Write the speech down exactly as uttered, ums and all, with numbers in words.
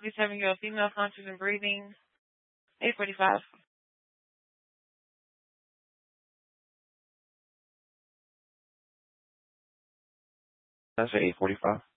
forty-seven-year-old female conscious and breathing. eight forty-five. That's at eight forty-five.